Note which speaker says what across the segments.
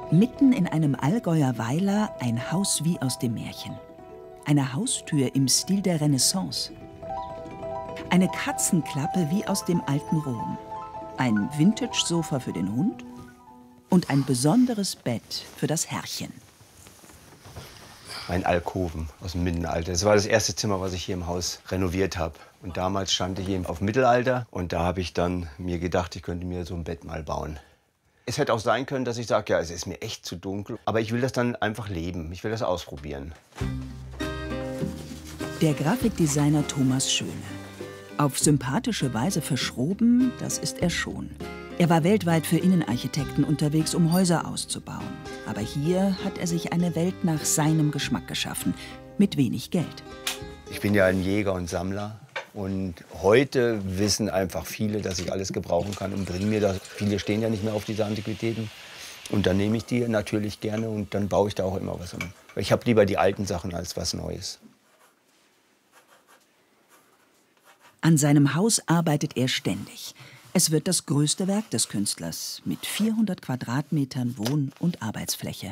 Speaker 1: Mitten in einem Allgäuer Weiler ein Haus wie aus dem Märchen. Eine Haustür im Stil der Renaissance. Eine Katzenklappe wie aus dem alten Rom. Ein Vintage-Sofa für den Hund und ein besonderes Bett für das Herrchen.
Speaker 2: Mein Alkoven aus dem Mittelalter. Das war das erste Zimmer, was ich hier im Haus renoviert habe. Und damals stand ich hier auf Mittelalter und da habe ich dann mir gedacht, ich könnte mir so ein Bett mal bauen. Es hätte auch sein können, dass ich sage, ja, es ist mir echt zu dunkel. Aber ich will das dann einfach leben. Ich will das ausprobieren.
Speaker 1: Der Grafikdesigner Thomas Schöne. Auf sympathische Weise verschroben, das ist er schon. Er war weltweit für Innenarchitekten unterwegs, um Häuser auszubauen. Aber hier hat er sich eine Welt nach seinem Geschmack geschaffen, mit wenig Geld.
Speaker 2: Ich bin ja ein Jäger und Sammler. Und heute wissen einfach viele, dass ich alles gebrauchen kann und bringen mir das. Viele stehen ja nicht mehr auf diese Antiquitäten. Und dann nehme ich die natürlich gerne und dann baue ich da auch immer was um. Ich habe lieber die alten Sachen als was Neues.
Speaker 1: An seinem Haus arbeitet er ständig. Es wird das größte Werk des Künstlers mit 400 Quadratmetern Wohn- und Arbeitsfläche.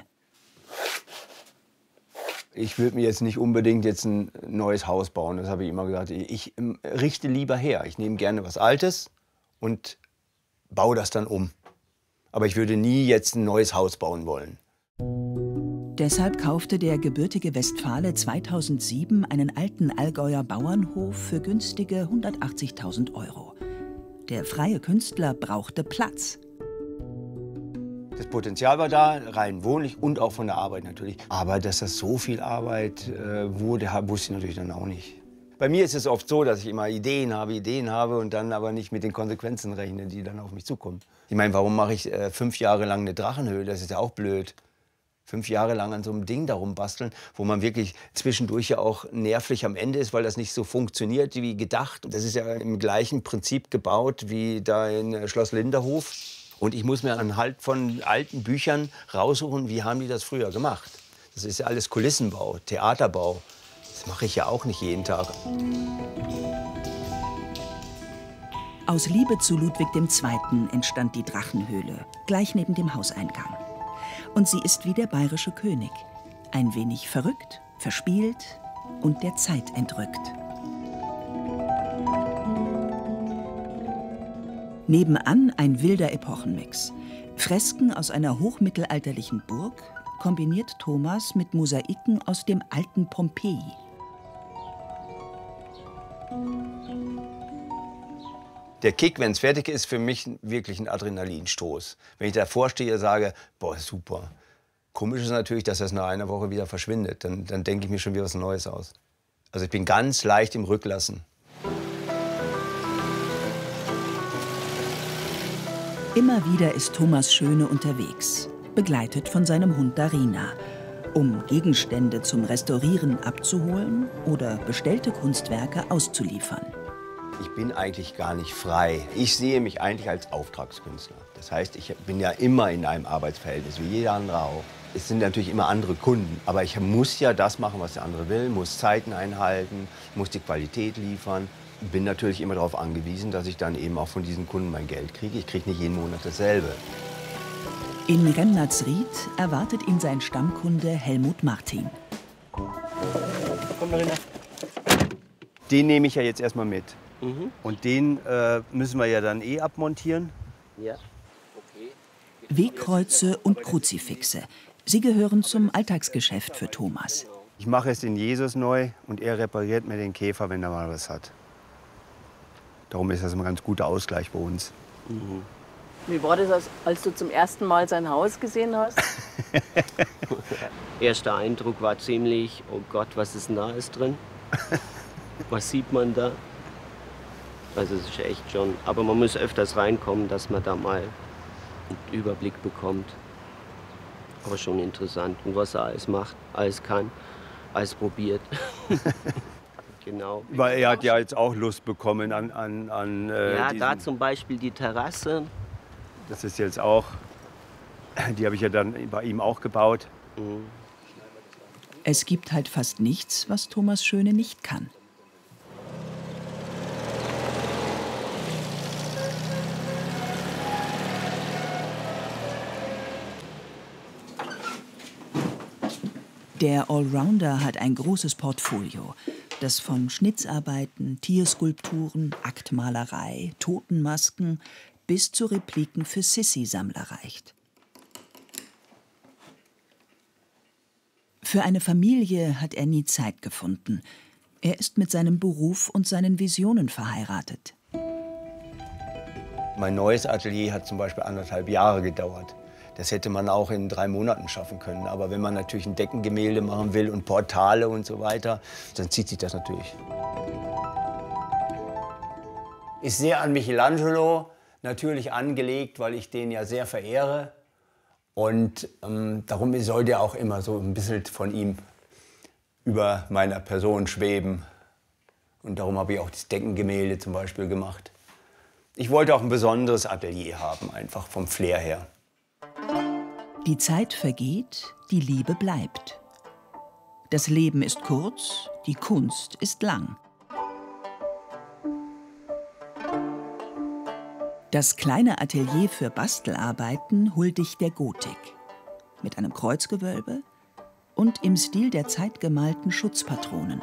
Speaker 2: Ich würde mir jetzt nicht unbedingt ein neues Haus bauen, das habe ich immer gesagt. Ich richte lieber her. Ich nehme gerne was Altes und baue das dann um. Aber ich würde nie jetzt ein neues Haus bauen wollen.
Speaker 1: Deshalb kaufte der gebürtige Westfale 2007 einen alten Allgäuer Bauernhof für günstige 180.000 €. Der freie Künstler brauchte Platz.
Speaker 2: Das Potenzial war da, rein wohnlich und auch von der Arbeit natürlich. Aber dass das so viel Arbeit wurde, wusste ich natürlich dann auch nicht. Bei mir ist es oft so, dass ich immer Ideen habe und dann aber nicht mit den Konsequenzen rechne, die dann auf mich zukommen. Ich meine, warum mache ich 5 Jahre lang eine Drachenhöhle? Das ist ja auch blöd. 5 Jahre lang an so einem Ding darum basteln, wo man wirklich zwischendurch ja auch nervlich am Ende ist, weil das nicht so funktioniert wie gedacht. Das ist ja im gleichen Prinzip gebaut wie da in Schloss Linderhof. Und ich muss mir anhand von alten Büchern raussuchen, wie haben die das früher gemacht. Das ist ja alles Kulissenbau, Theaterbau. Das mache ich ja auch nicht jeden Tag.
Speaker 1: Aus Liebe zu Ludwig II. Entstand die Drachenhöhle, gleich neben dem Hauseingang. Und sie ist wie der bayerische König. Ein wenig verrückt, verspielt und der Zeit entrückt. Nebenan ein wilder Epochenmix. Fresken aus einer hochmittelalterlichen Burg kombiniert Thomas mit Mosaiken aus dem alten Pompeji.
Speaker 2: Der Kick, wenn es fertig ist, für mich wirklich ein Adrenalinstoß. Wenn ich davor stehe und sage, boah, super. Komisch ist natürlich, dass das nach einer Woche wieder verschwindet. Dann denke ich mir schon wieder was Neues aus. Also ich bin ganz leicht im Rücklassen.
Speaker 1: Immer wieder ist Thomas Schöne unterwegs, begleitet von seinem Hund Darina, um Gegenstände zum Restaurieren abzuholen oder bestellte Kunstwerke auszuliefern.
Speaker 2: Ich bin eigentlich gar nicht frei. Ich sehe mich eigentlich als Auftragskünstler. Das heißt, ich bin ja immer in einem Arbeitsverhältnis, wie jeder andere auch. Es sind natürlich immer andere Kunden, aber ich muss ja das machen, was der andere will, muss Zeiten einhalten, muss die Qualität liefern. Bin natürlich immer darauf angewiesen, dass ich dann eben auch von diesen Kunden mein Geld kriege. Ich kriege nicht jeden Monat dasselbe.
Speaker 1: In Remnatzried erwartet ihn sein Stammkunde Helmut Martin.
Speaker 3: Komm, Marina.
Speaker 2: Den nehme ich ja jetzt erstmal mit. Und den müssen wir ja dann abmontieren.
Speaker 3: Ja, okay.
Speaker 1: Wegkreuze und Kruzifixe. Sie gehören zum Alltagsgeschäft für Thomas.
Speaker 2: Ich mache es den Jesus neu und er repariert mir den Käfer, wenn er mal was hat. Darum ist das ein ganz guter Ausgleich bei uns.
Speaker 4: Wie war das, als du zum ersten Mal sein Haus gesehen hast?
Speaker 3: Erster Eindruck war ziemlich, oh Gott, was ist denn da alles drin? Was sieht man da? Also es ist echt schon, aber man muss öfters reinkommen, dass man da mal einen Überblick bekommt. Aber schon interessant. Und was er alles macht, alles kann, alles probiert. Genau.
Speaker 2: Weil er hat ja jetzt auch Lust bekommen an
Speaker 3: ja,
Speaker 2: diesen,
Speaker 3: da zum Beispiel die Terrasse.
Speaker 2: Das ist jetzt auch, die habe ich ja dann bei ihm auch gebaut.
Speaker 1: Es gibt halt fast nichts, was Thomas Schöne nicht kann. Der Allrounder hat ein großes Portfolio, das von Schnitzarbeiten, Tierskulpturen, Aktmalerei, Totenmasken bis zu Repliken für Sissi-Sammler reicht. Für eine Familie hat er nie Zeit gefunden. Er ist mit seinem Beruf und seinen Visionen verheiratet.
Speaker 2: Mein neues Atelier hat zum Beispiel 1,5 Jahre gedauert. Das hätte man auch in 3 Monaten schaffen können. Aber wenn man natürlich ein Deckengemälde machen will und Portale und so weiter, dann zieht sich das natürlich. Ist sehr an Michelangelo natürlich angelegt, weil ich den ja sehr verehre. Und darum soll der auch immer so ein bisschen von ihm über meiner Person schweben. Und darum habe ich auch das Deckengemälde zum Beispiel gemacht. Ich wollte auch ein besonderes Atelier haben, einfach vom Flair her.
Speaker 1: Die Zeit vergeht, die Liebe bleibt. Das Leben ist kurz, die Kunst ist lang. Das kleine Atelier für Bastelarbeiten huldigt der Gotik. Mit einem Kreuzgewölbe und im Stil der Zeit gemalten Schutzpatronen.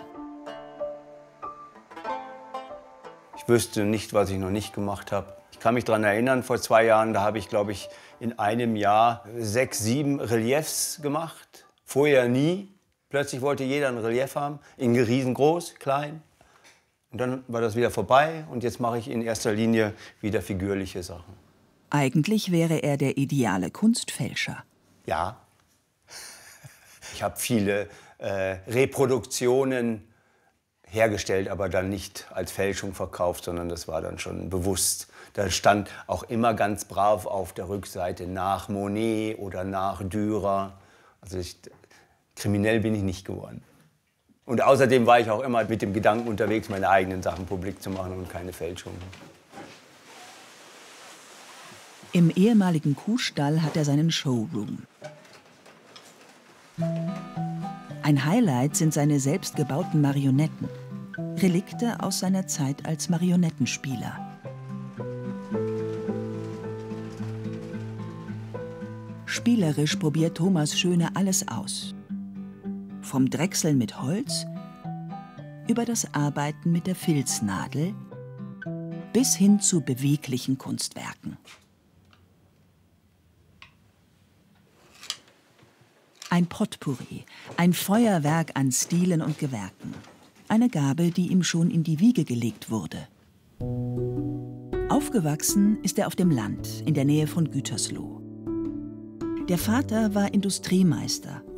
Speaker 2: Ich wüsste nicht, was ich noch nicht gemacht habe. Ich kann mich daran erinnern, vor 2 Jahren, da habe ich, glaube ich, in einem Jahr 6, 7 Reliefs gemacht. Vorher nie. Plötzlich wollte jeder ein Relief haben, in riesengroß, klein. Und dann war das wieder vorbei und jetzt mache ich in erster Linie wieder figürliche Sachen.
Speaker 1: Eigentlich wäre er der ideale Kunstfälscher.
Speaker 2: Ja. Ich habe viele Reproduktionen hergestellt, aber dann nicht als Fälschung verkauft, sondern das war dann schon bewusst. Da stand auch immer ganz brav auf der Rückseite nach Monet oder nach Dürer. Also kriminell bin ich nicht geworden. Und außerdem war ich auch immer mit dem Gedanken unterwegs, meine eigenen Sachen publik zu machen und keine Fälschungen.
Speaker 1: Im ehemaligen Kuhstall hat er seinen Showroom. Ein Highlight sind seine selbstgebauten Marionetten, Relikte aus seiner Zeit als Marionettenspieler. Spielerisch probiert Thomas Schöne alles aus. Vom Drechseln mit Holz über das Arbeiten mit der Filznadel bis hin zu beweglichen Kunstwerken. Ein Potpourri, ein Feuerwerk an Stilen und Gewerken. Eine Gabe, die ihm schon in die Wiege gelegt wurde. Aufgewachsen ist er auf dem Land in der Nähe von Gütersloh. Der Vater war Industriemeister